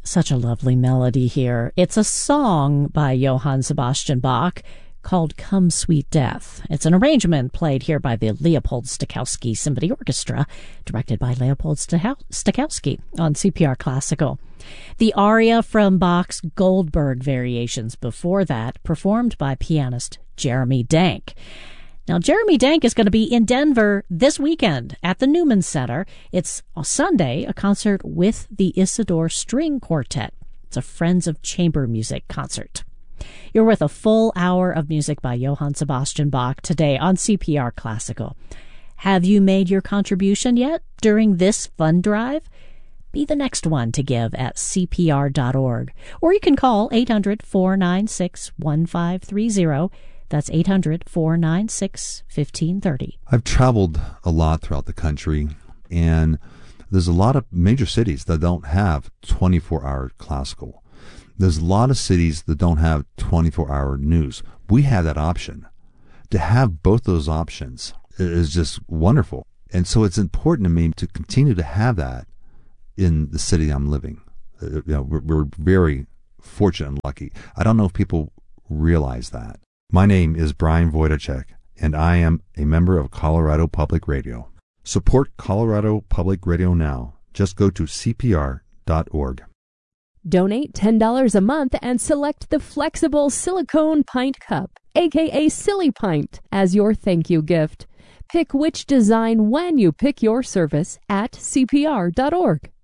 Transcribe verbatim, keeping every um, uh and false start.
Such a lovely melody here. It's a song by Johann Sebastian Bach called Come Sweet Death. It's an arrangement played here by the Leopold Stokowski Symphony Orchestra, directed by Leopold Stokowski on C P R Classical. The aria from Bach's Goldberg Variations before that, performed by pianist Jeremy Dank. Now, Jeremy Dank is going to be in Denver this weekend at the Newman Center. It's on Sunday, a concert with the Isidore String Quartet. It's a Friends of Chamber Music concert. You're with a full hour of music by Johann Sebastian Bach today on C P R Classical. Have you made your contribution yet during this fund drive? Be the next one to give at C P R dot org. Or you can call eight hundred, four nine six, one five three zero. That's eight hundred, four nine six, one five three zero. I've traveled a lot throughout the country, and there's a lot of major cities that don't have twenty-four hour classical. There's a lot of cities that don't have twenty-four hour news. We have that option. To have both those options is just wonderful. And so it's important to me to continue to have that in the city I'm living. Uh, you know, we're, we're very fortunate and lucky. I don't know if people realize that. My name is Brian Wojtacek, and I am a member of Colorado Public Radio. Support Colorado Public Radio now. Just go to C P R dot org. Donate ten dollars a month and select the flexible silicone pint cup, aka Silly Pint, as your thank you gift. Pick which design when you pick your service at C P R dot org.